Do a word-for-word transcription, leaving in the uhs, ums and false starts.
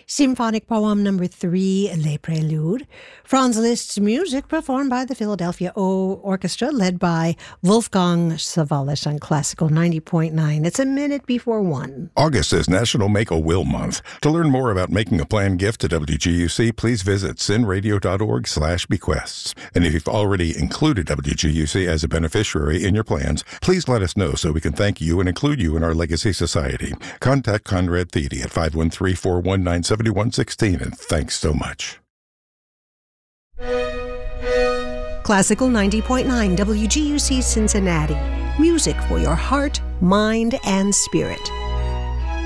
Symphonic Poem Number three, Le Prelude. Franz Liszt's music performed by the Philadelphia O Orchestra, led by Wolfgang Savalas on Classical ninety point nine. It's a minute before one. August is National Make-A-Will Month. To learn more about making a planned gift to W G U C, please visit sinradio.org slash bequests. And if you've already included W G U C as a beneficiary in your plans, please let us know so we can thank you and include you in our Legacy Society. Contact Conrad Thede at five one three, four one nine, seven one one six, and thanks so much. Classical ninety point nine W G U C Cincinnati. Music for your heart, mind, and spirit.